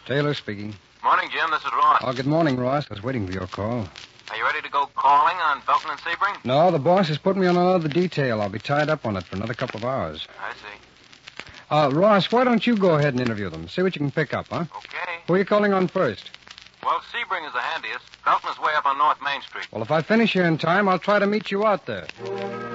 Taylor speaking. Morning, Jim. This is Ross. Oh, good morning, Ross. I was waiting for your call. Are you ready to go calling on Belton and Sebring? No, the boss has put me on another detail. I'll be tied up on it for another couple of hours. I see. Ross, why don't you go ahead and interview them? See what you can pick up, huh? Okay. Who are you calling on first? Well, Sebring is the handiest. Belton is way up on North Main Street. Well, if I finish here in time, I'll try to meet you out there.